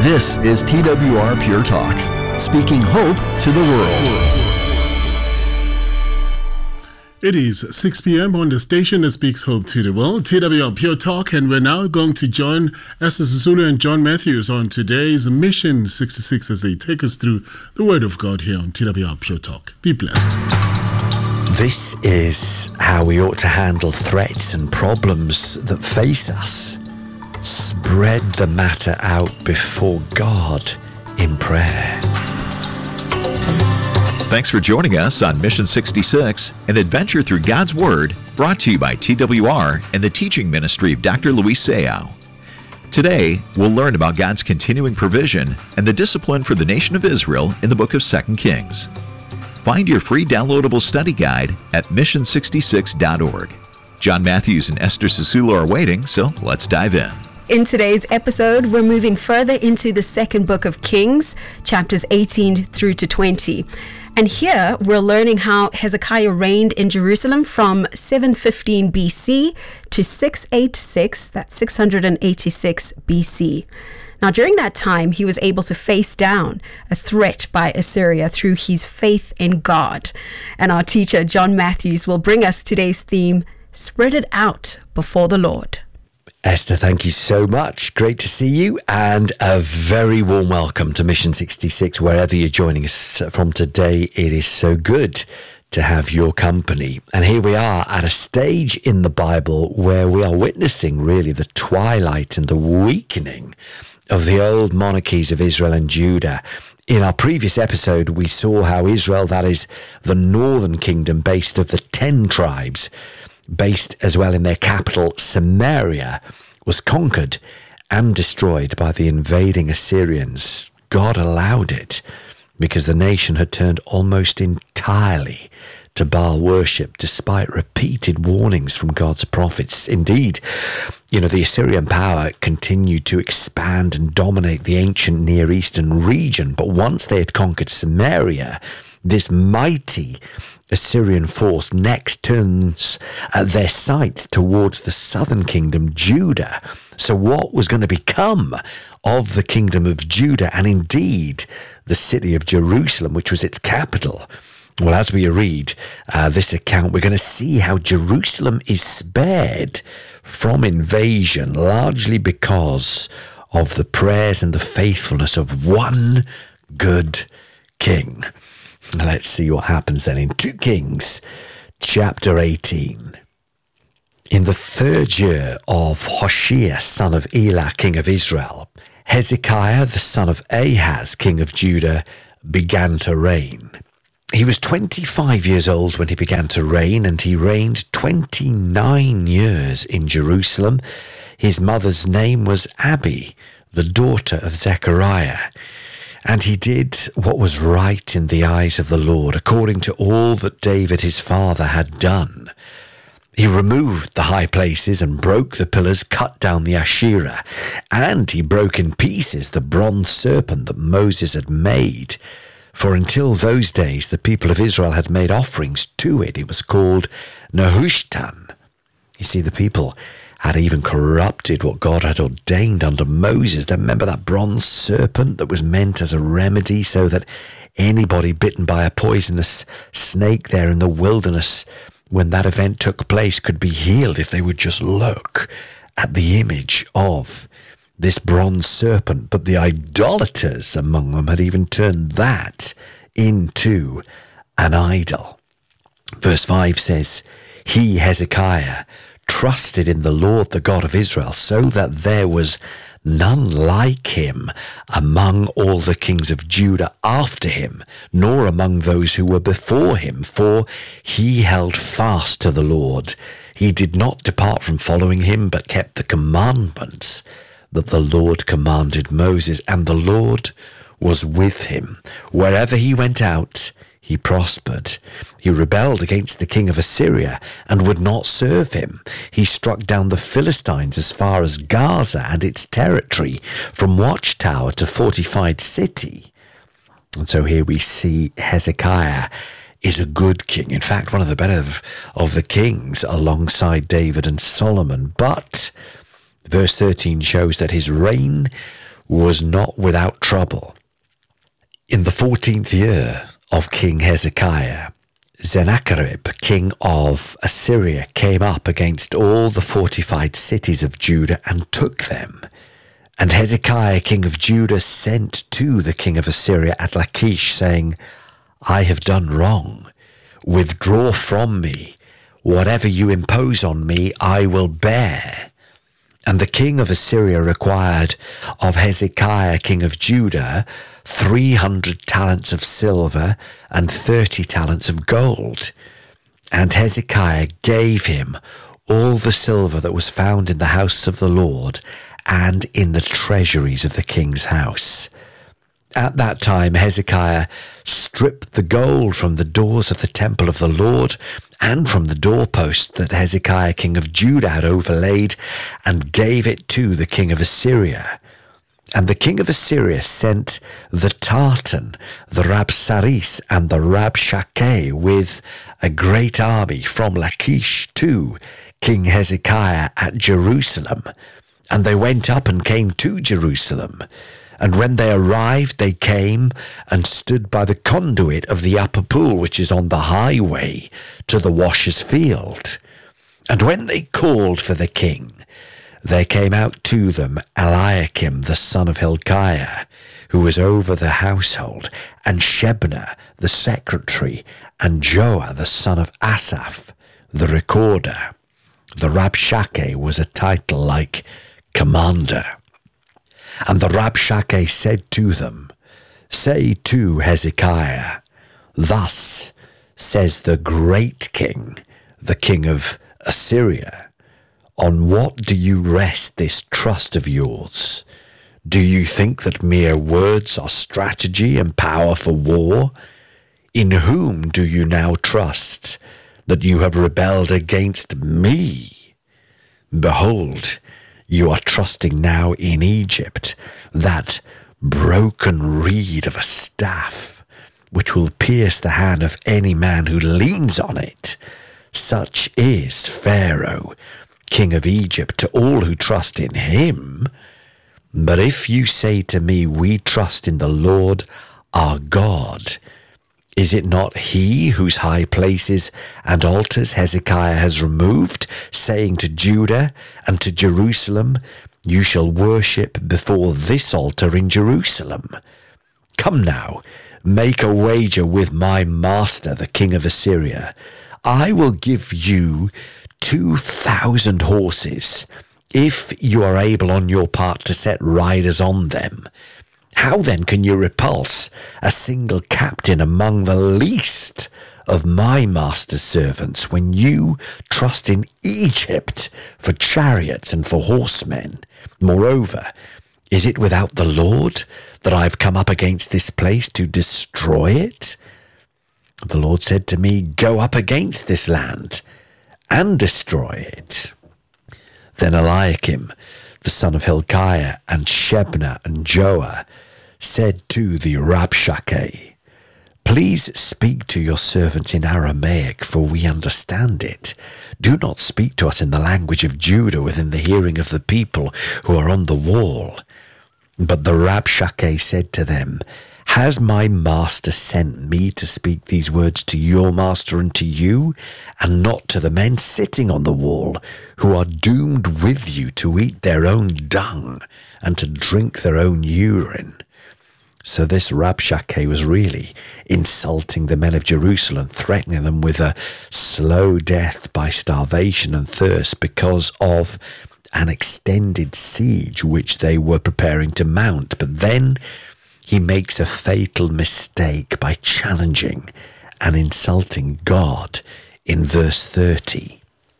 This is TWR Pure Talk, speaking hope to the world. It is 6 p.m. on the station that speaks hope to the world, TWR Pure Talk, and we're now going to join Esther Sisulu and John Matthews on today's Mission 66 as they take us through the Word of God here on TWR Pure Talk. Be blessed. This is how we ought to handle threats and problems that face us. Spread the matter out before God in prayer. Thanks for joining us on Mission 66, an adventure through God's Word, brought to you by TWR and the teaching ministry of Dr. Luis Sayao. Today, we'll learn about God's continuing provision and the discipline for the nation of Israel in the book of 2 Kings. Find your free downloadable study guide at mission66.org. John Matthews and Esther Sisulu are waiting, so let's dive in. In today's episode, we're moving further into the second book of Kings, chapters 18 through to 20. And here we're learning how Hezekiah reigned in Jerusalem from 715 BC to 686, that's 686 BC. Now, during that time, he was able to face down a threat by Assyria through his faith in God. And our teacher, John Matthews, will bring us today's theme, Spread It Out Before the Lord. Esther, thank you so much. Great to see you, and a very warm welcome to Mission 66, wherever you're joining us from today. It is so good to have your company. And here we are at a stage in the Bible where we are witnessing really the twilight and the weakening of the old monarchies of Israel and Judah. In our previous episode, we saw how Israel, that is the northern kingdom based of the 10 tribes, based as well in their capital, Samaria, was conquered and destroyed by the invading Assyrians. God allowed it because the nation had turned almost entirely to Baal worship, despite repeated warnings from God's prophets. Indeed, the Assyrian power continued to expand and dominate the ancient Near Eastern region, but once they had conquered Samaria, this mighty Assyrian force next turns their sights towards the southern kingdom, Judah. So what was going to become of the kingdom of Judah, and indeed the city of Jerusalem, which was its capital? Well, as we read this account, we're going to see how Jerusalem is spared from invasion, largely because of the prayers and the faithfulness of one good king. Let's see what happens then in 2 Kings, chapter 18. In the 3rd year of Hoshea, son of Elah, king of Israel, Hezekiah, the son of Ahaz, king of Judah, began to reign. He was 25 years old when he began to reign, and he reigned 29 years in Jerusalem. His mother's name was Abi, the daughter of Zechariah. And he did what was right in the eyes of the Lord, according to all that David his father had done. He removed the high places and broke the pillars, cut down the Asherah, and he broke in pieces the bronze serpent that Moses had made. For until those days the people of Israel had made offerings to it. It was called Nehushtan. You see, the people had even corrupted what God had ordained under Moses. Then remember that bronze serpent that was meant as a remedy so that anybody bitten by a poisonous snake there in the wilderness, when that event took place, could be healed if they would just look at the image of this bronze serpent. But the idolaters among them had even turned that into an idol. Verse 5 says, He, Hezekiah, trusted in the Lord, the God of Israel, so that there was none like him among all the kings of Judah after him, nor among those who were before him, for he held fast to the Lord. He did not depart from following him, but kept the commandments that the Lord commanded Moses, and the Lord was with him. Wherever he went out, he prospered. He rebelled against the king of Assyria and would not serve him. He struck down the Philistines as far as Gaza and its territory, from watchtower to fortified city. And so here we see Hezekiah is a good king. In fact, one of the better of the kings alongside David and Solomon. But verse 13 shows that his reign was not without trouble. In the 14th year of King Hezekiah, Sennacherib, king of Assyria, came up against all the fortified cities of Judah and took them. And Hezekiah, king of Judah, sent to the king of Assyria at Lachish, saying, I have done wrong. Withdraw from me. Whatever you impose on me, I will bear. And the king of Assyria required of Hezekiah, king of Judah, 300 talents of silver and 30 talents of gold. And Hezekiah gave him all the silver that was found in the house of the Lord and in the treasuries of the king's house. At that time Hezekiah stripped the gold from the doors of the temple of the Lord and from the doorposts that Hezekiah king of Judah had overlaid, and gave it to the king of Assyria. And the king of Assyria sent the Tartan, the Rabsaris, and the Rabshakeh with a great army from Lachish to King Hezekiah at Jerusalem. And they went up and came to Jerusalem. And when they arrived, they came and stood by the conduit of the upper pool, which is on the highway to the washer's field. And when they called for the king, there came out to them Eliakim the son of Hilkiah, who was over the household, and Shebna the secretary, and Joah the son of Asaph the recorder. The Rabshakeh was a title like commander. And the Rabshakeh said to them, Say to Hezekiah, Thus says the great king, the king of Assyria, On what do you rest this trust of yours? Do you think that mere words are strategy and power for war? In whom do you now trust that you have rebelled against me? Behold, you are trusting now in Egypt, that broken reed of a staff, which will pierce the hand of any man who leans on it. Such is Pharaoh, king of Egypt, to all who trust in him. But if you say to me, We trust in the Lord our God, is it not he whose high places and altars Hezekiah has removed, saying to Judah and to Jerusalem, You shall worship before this altar in Jerusalem? Come now, make a wager with my master, the king of Assyria. I will give you 2,000 horses, if you are able on your part to set riders on them. How then can you repulse a single captain among the least of my master's servants when you trust in Egypt for chariots and for horsemen? Moreover, is it without the Lord that I've come up against this place to destroy it? The Lord said to me, Go up against this land and destroy it. Then Eliakim, the son of Hilkiah, and Shebna and Joah said to the Rabshakeh, Please speak to your servants in Aramaic, for we understand it. Do not speak to us in the language of Judah within the hearing of the people who are on the wall. But the Rabshakeh said to them, Has my master sent me to speak these words to your master and to you, and not to the men sitting on the wall, who are doomed with you to eat their own dung and to drink their own urine? So this Rabshakeh was really insulting the men of Jerusalem, threatening them with a slow death by starvation and thirst because of an extended siege which they were preparing to mount. But then he makes a fatal mistake by challenging and insulting God in verse 30.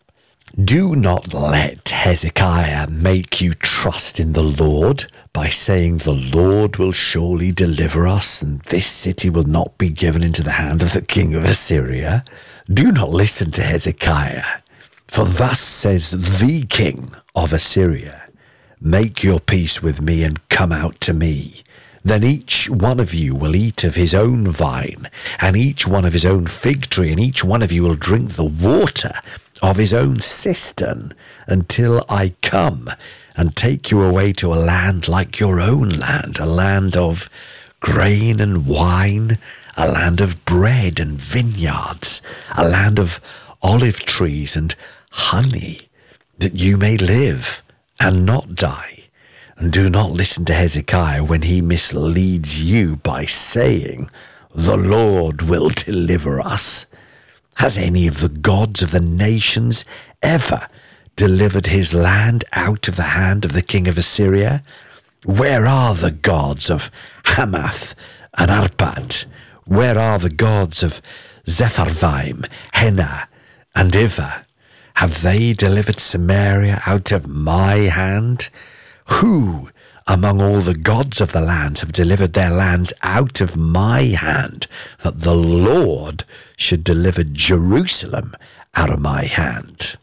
Do not let Hezekiah make you trust in the Lord by saying, The Lord will surely deliver us, and this city will not be given into the hand of the king of Assyria. Do not listen to Hezekiah, for thus says the king of Assyria, Make your peace with me and come out to me. Then each one of you will eat of his own vine, and each one of his own fig tree, and each one of you will drink the water of his own cistern, until I come and take you away to a land like your own land, a land of grain and wine, a land of bread and vineyards, a land of olive trees and honey, that you may live and not die. And do not listen to Hezekiah when he misleads you by saying, the Lord will deliver us. Has any of the gods of the nations ever delivered his land out of the hand of the king of Assyria? Where are the gods of Hamath and Arpad? Where are the gods of Zepharvaim, Hena, and Ivah? Have they delivered Samaria out of my hand? Who among all the gods of the lands have delivered their lands out of my hand, that the Lord should deliver Jerusalem out of my hand?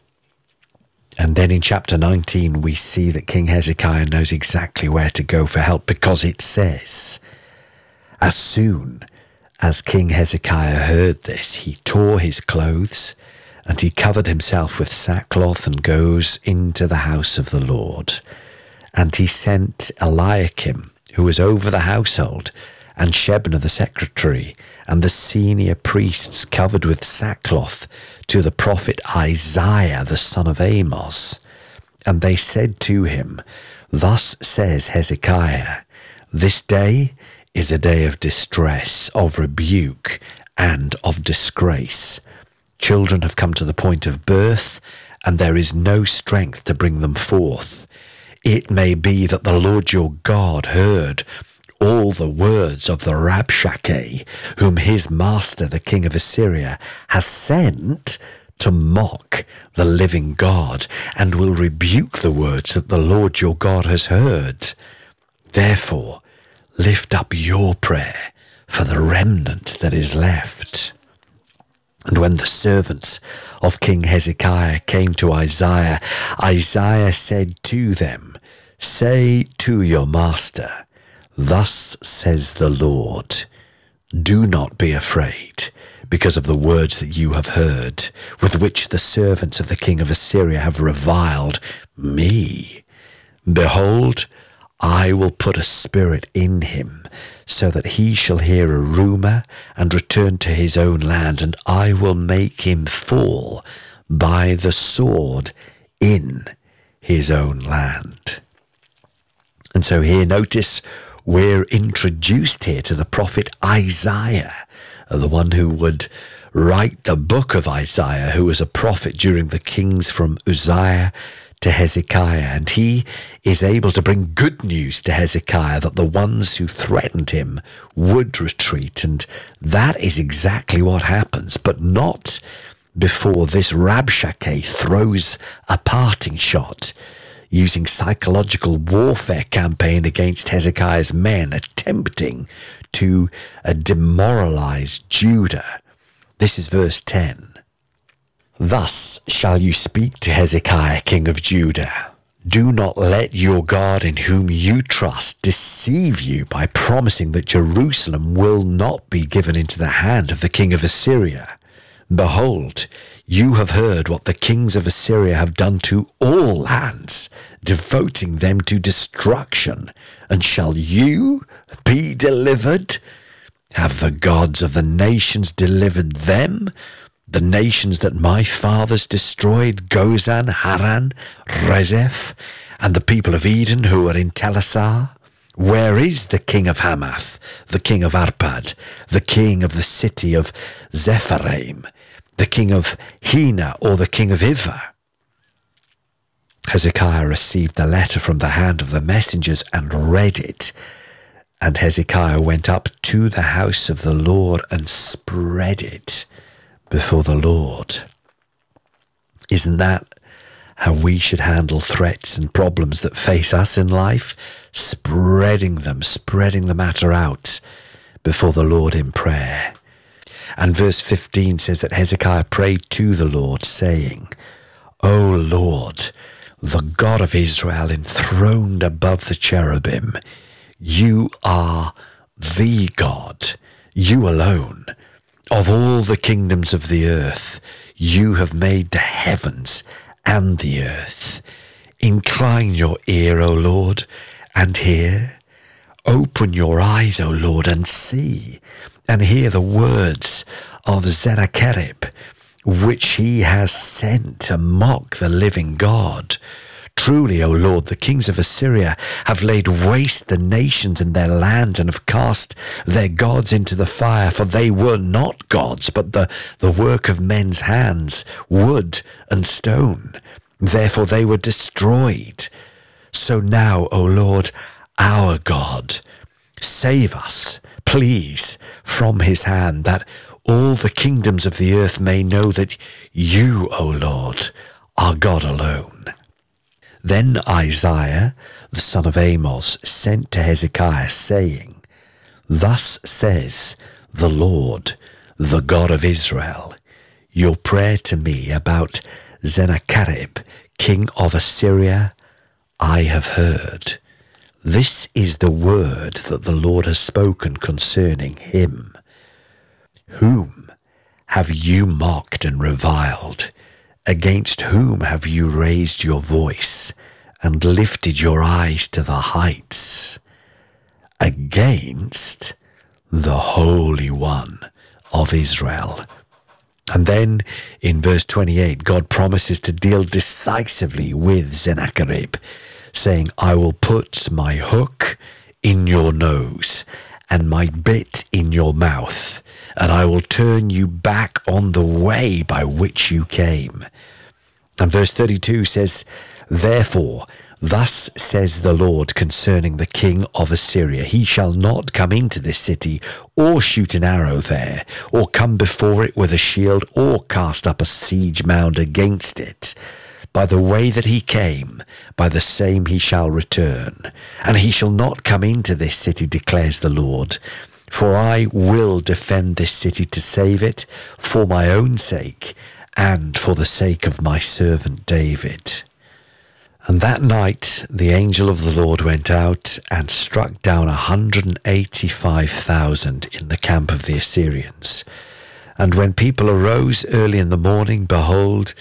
And then in chapter 19, we see that King Hezekiah knows exactly where to go for help, because it says, as soon as King Hezekiah heard this, he tore his clothes, and he covered himself with sackcloth and goes into the house of the Lord. And he sent Eliakim, who was over the household, and Shebna the secretary, and the senior priests covered with sackcloth, to the prophet Isaiah the son of Amos. And they said to him, thus says Hezekiah, this day is a day of distress, of rebuke, and of disgrace. Children have come to the point of birth, and there is no strength to bring them forth. It may be that the Lord your God heard all the words of the Rabshakeh, whom his master, the king of Assyria, has sent to mock the living God, and will rebuke the words that the Lord your God has heard. Therefore, lift up your prayer for the remnant that is left. And when the servants of King Hezekiah came to Isaiah, Isaiah said to them, say to your master, thus says the Lord, do not be afraid because of the words that you have heard, with which the servants of the king of Assyria have reviled me. Behold, I will put a spirit in him, so that he shall hear a rumour and return to his own land, and I will make him fall by the sword in his own land. And so here, notice, we're introduced here to the prophet Isaiah, the one who would write the book of Isaiah, who was a prophet during the kings from Uzziah to Hezekiah, and he is able to bring good news to Hezekiah that the ones who threatened him would retreat, and that is exactly what happens, but not before this Rabshakeh throws a parting shot, using psychological warfare campaign against Hezekiah's men, attempting to demoralize Judah. This is verse 10. Thus shall you speak to Hezekiah, king of Judah. Do not let your God in whom you trust deceive you by promising that Jerusalem will not be given into the hand of the king of Assyria. Behold, you have heard what the kings of Assyria have done to all lands, devoting them to destruction. And shall you be delivered? Have the gods of the nations delivered them? The nations that my fathers destroyed, Gozan, Haran, Rezeph, and the people of Eden who are in Telassar? Where is the king of Hamath, the king of Arpad, the king of the city of Zepharvaim, the king of Hena, or the king of Ivah? Hezekiah received the letter from the hand of the messengers and read it. And Hezekiah went up to the house of the Lord and spread it before the Lord. Isn't that how we should handle threats and problems that face us in life? Spreading the matter out before the Lord in prayer. And verse 15 says that Hezekiah prayed to the Lord, saying, O Lord, the God of Israel, enthroned above the cherubim, you are the God, you alone. Of all the kingdoms of the earth, you have made the heavens and the earth. Incline your ear, O Lord, and hear. Open your eyes, O Lord, and see, and hear the words of Sennacherib, which he has sent to mock the living God. Truly, O Lord, the kings of Assyria have laid waste the nations and their land, and have cast their gods into the fire, for they were not gods, but the work of men's hands, wood and stone. Therefore they were destroyed. So now, O Lord, our God, save us, please, from his hand, that all the kingdoms of the earth may know that you, O Lord, are God alone. Then Isaiah, the son of Amos, sent to Hezekiah, saying, Thus says the Lord, the God of Israel, your prayer to me about Sennacherib, king of Assyria, I have heard. This is the word that the Lord has spoken concerning him. Whom have you mocked and reviled? Against whom have you raised your voice and lifted your eyes to the heights? Against the Holy One of Israel. And then in verse 28, God promises to deal decisively with Sennacherib, saying, I will put my hook in your nose and my bit in your mouth, and I will turn you back on the way by which you came. And verse 32 says, Therefore, thus says the Lord concerning the king of Assyria, he shall not come into this city, or shoot an arrow there, or come before it with a shield, or cast up a siege mound against it. By the way that he came, by the same he shall return. And he shall not come into this city, declares the Lord. For I will defend this city to save it, for my own sake, and for the sake of my servant David. And that night the angel of the Lord went out and struck down 185,000 in the camp of the Assyrians. And when people arose early in the morning, behold,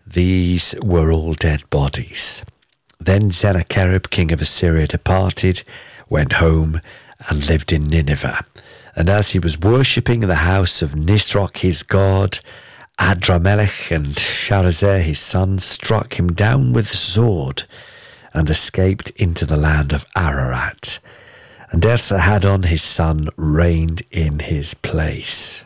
these were all dead bodies. Then Sennacherib, king of Assyria, departed, went home, and lived in Nineveh. And as he was worshipping in the house of Nisroch his god, Adramelech and Sharezer his son struck him down with the sword, and escaped into the land of Ararat. And Esarhaddon his son reigned in his place.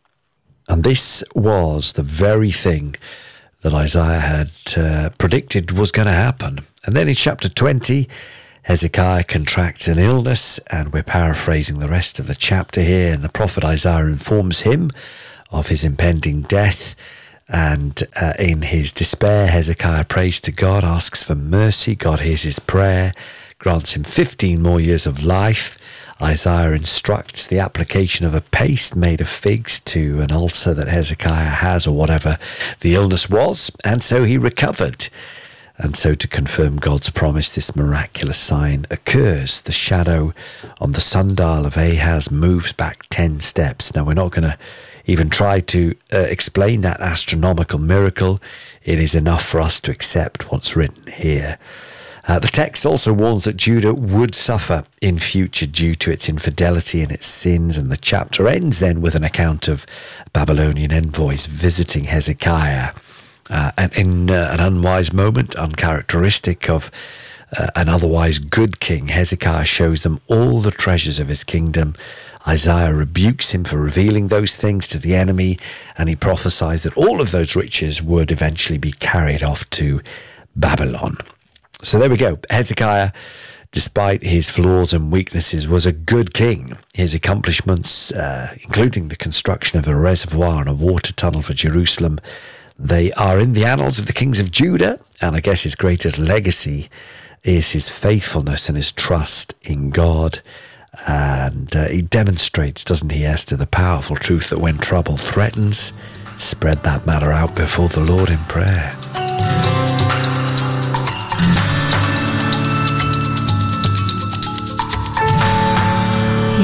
And this was the very thing that Isaiah had predicted was going to happen. And then in chapter 20, Hezekiah contracts an illness, and we're paraphrasing the rest of the chapter here, and the prophet Isaiah informs him of his impending death. And in his despair, Hezekiah prays to God, asks for mercy. God hears his prayer, grants him 15 more years of life. Isaiah instructs the application of a paste made of figs to an ulcer that Hezekiah has, or whatever the illness was, and so he recovered. And so to confirm God's promise, this miraculous sign occurs. The shadow on the sundial of Ahaz moves back 10 steps. Now, we're not going to even try to explain that astronomical miracle. It is enough for us to accept what's written here. The text also warns that Judah would suffer in future due to its infidelity and its sins, and the chapter ends then with an account of Babylonian envoys visiting Hezekiah. And in an unwise moment, uncharacteristic of an otherwise good king, Hezekiah shows them all the treasures of his kingdom. Isaiah rebukes him for revealing those things to the enemy, and he prophesies that all of those riches would eventually be carried off to Babylon. So there we go. Hezekiah, despite his flaws and weaknesses, was a good king. His accomplishments, including the construction of a reservoir and a water tunnel for Jerusalem, they are in the annals of the kings of Judah, and I guess his greatest legacy is his faithfulness and his trust in God. And he demonstrates, doesn't he, Esther, the powerful truth that when trouble threatens, spread that matter out before the Lord in prayer.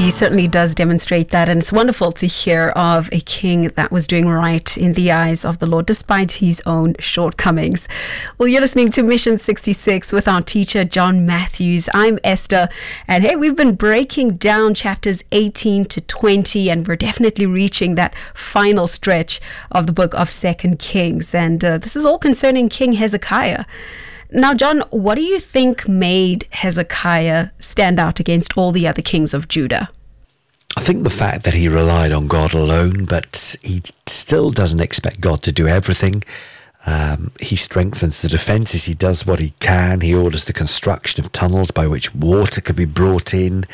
He certainly does demonstrate that, and it's wonderful to hear of a king that was doing right in the eyes of the Lord despite his own shortcomings. Well, you're listening to Mission 66 with our teacher, John Matthews. I'm Esther, and hey, we've been breaking down chapters 18 to 20, and we're definitely reaching that final stretch of the book of 2 Kings, and this is all concerning King Hezekiah. Now, John, what do you think made Hezekiah stand out against all the other kings of Judah? I think the fact that he relied on God alone, but he still doesn't expect God to do everything. He strengthens the defences. He does what he can. He orders the construction of tunnels by which water could be brought in.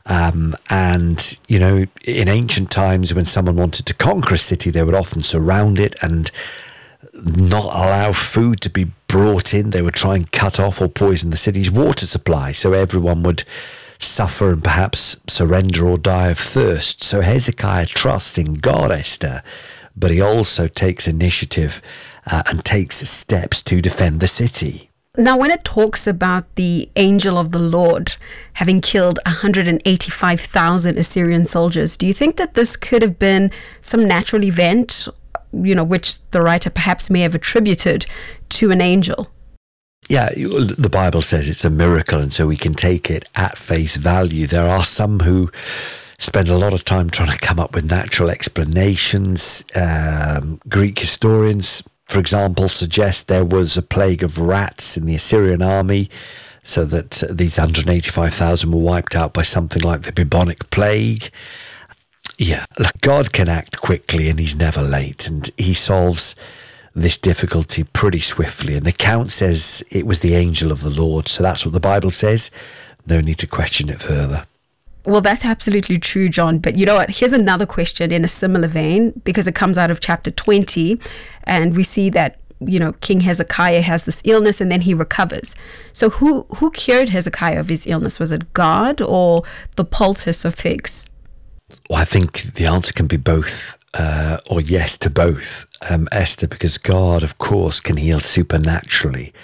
And, you know, in ancient times when someone wanted to conquer a city, they would often surround it and not allow food to be brought in. They would try and cut off or poison the city's water supply, so everyone would suffer and perhaps surrender or die of thirst. So Hezekiah trusts in God, Esther, but he also takes initiative and takes steps to defend the city. Now, when it talks about the angel of the Lord having killed 185,000 Assyrian soldiers, do you think that this could have been some natural event, you know, which the writer perhaps may have attributed to an angel? Yeah, the Bible says it's a miracle, and so we can take it at face value. There are some who spend a lot of time trying to come up with natural explanations. Greek historians, for example, suggest there was a plague of rats in the Assyrian army, so that these 185,000 were wiped out by something like the bubonic plague. Yeah, look, God can act quickly and he's never late, and he solves this difficulty pretty swiftly. And the account says it was the angel of the Lord, so that's what the Bible says. No need to question it further. Well, that's absolutely true, John. But you know what? Here's another question in a similar vein, because it comes out of chapter 20, and we see that, you know, King Hezekiah has this illness and then he recovers. So who cured Hezekiah of his illness? Was it God or the poultice of figs? Well, I think the answer can be both, or yes to both, Esther, because God, of course, can heal supernaturally.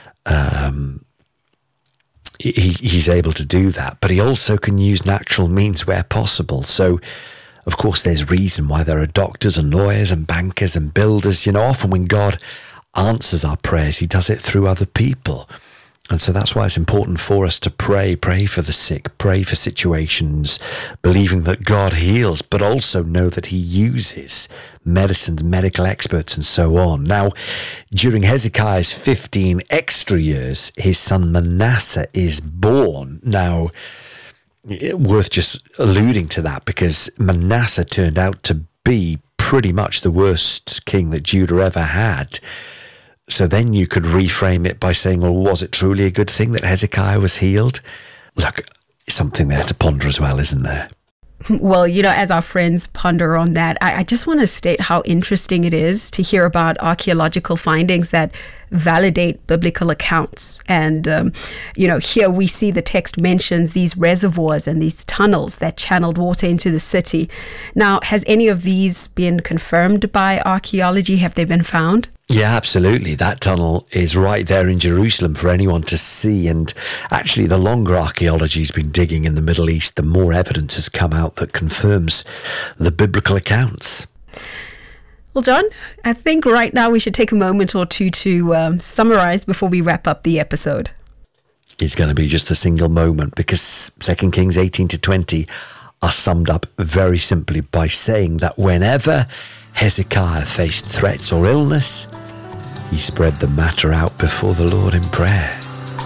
He's able to do that, but he also can use natural means where possible. So, of course, there's reason why there are doctors and lawyers and bankers and builders. You know, often when God answers our prayers, he does it through other people. And so that's why it's important for us to pray for the sick, pray for situations, believing that God heals, but also know that he uses medicines, medical experts, and so on. Now, during Hezekiah's 15 extra years, his son Manasseh is born. Now, worth just alluding to that, because Manasseh turned out to be pretty much the worst king that Judah ever had. So then you could reframe it by saying, well, was it truly a good thing that Hezekiah was healed? Look, something there to ponder as well, isn't there? Well, you know, as our friends ponder on that, I just want to state how interesting it is to hear about archaeological findings that validate biblical accounts. And, you know, here we see the text mentions these reservoirs and these tunnels that channeled water into the city. Now, has any of these been confirmed by archaeology? Have they been found? Yeah, absolutely. That tunnel is right there in Jerusalem for anyone to see. And actually, the longer archaeology's been digging in the Middle East, the more evidence has come out that confirms the biblical accounts. Well, John, I think right now we should take a moment or two to summarize before we wrap up the episode. It's going to be just a single moment, because 2 Kings 18 to 20 are summed up very simply by saying that whenever Hezekiah faced threats or illness, he spread the matter out before the Lord in prayer.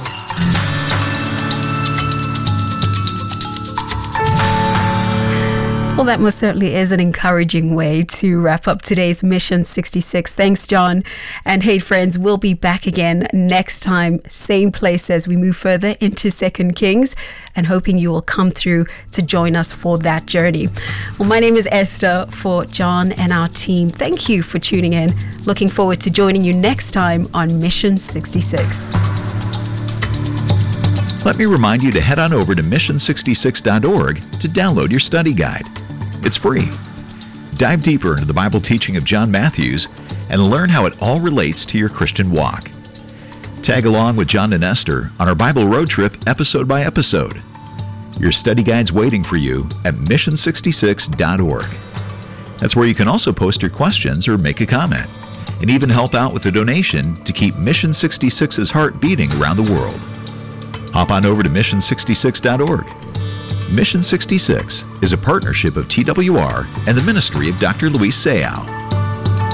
Well, that most certainly is an encouraging way to wrap up today's Mission 66. Thanks, John. And hey, friends, we'll be back again next time, same place, as we move further into 2 Kings, and hoping you will come through to join us for that journey. Well, my name is Esther. For John and our team, thank you for tuning in. Looking forward to joining you next time on Mission 66. Let me remind you to head on over to mission66.org to download your study guide. It's free. Dive deeper into the Bible teaching of John Matthews and learn how it all relates to your Christian walk. Tag along with John and Esther on our Bible road trip episode by episode. Your study guide's waiting for you at mission66.org. That's where you can also post your questions or make a comment, and even help out with a donation to keep Mission 66's heart beating around the world. Hop on over to mission66.org. Mission 66 is a partnership of TWR and the ministry of Dr. Luis Sayao.